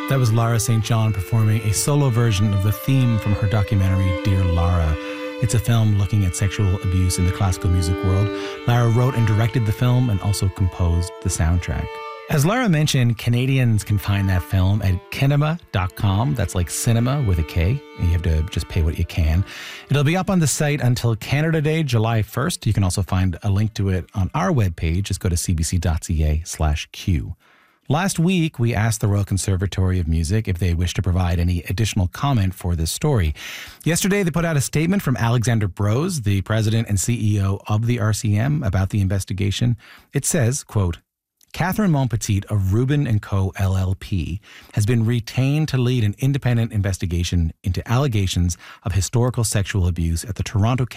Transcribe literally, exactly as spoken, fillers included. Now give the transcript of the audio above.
That was Lara Saint John performing a solo version of the theme from her documentary, Dear Lara. It's a film looking at sexual abuse in the classical music world. Lara wrote and directed the film and also composed the soundtrack. As Lara mentioned, Canadians can find that film at kinema dot com. That's like cinema with a K. And you have to just pay what you can. It'll be up on the site until Canada Day, July first. You can also find a link to it on our webpage. Just go to cbc.ca slash Q. Last week, we asked the Royal Conservatory of Music if they wish to provide any additional comment for this story. Yesterday, they put out a statement from Alexander Brose, the president and C E O of the R C M, about the investigation. It says, quote, Catherine Montpetit of Rubin and Co. L L P has been retained to lead an independent investigation into allegations of historical sexual abuse at the Toronto